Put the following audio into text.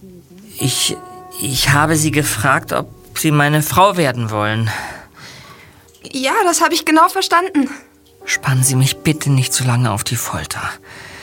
Ich habe Sie gefragt, ob Sie meine Frau werden wollen. Ja, das habe ich genau verstanden. Spannen Sie mich bitte nicht so lange auf die Folter.